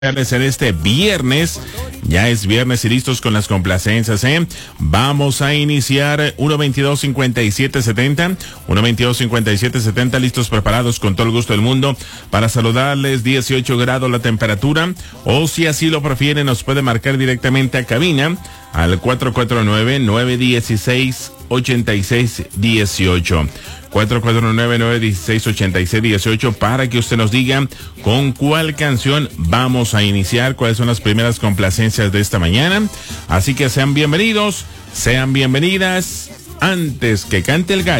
En este viernes, ya es viernes y listos con las complacencias, Vamos a iniciar 1-22-57-70, 1-22-57-70, listos, preparados con todo el gusto del mundo para saludarles. 18 grados la temperatura, o si así lo prefieren, nos puede marcar directamente a cabina al 449-916-8618. 449-916-8618 para que usted nos diga con cuál canción vamos a iniciar, cuáles son las primeras complacencias de esta mañana. Así que sean bienvenidos, sean bienvenidas, antes que cante el gallo.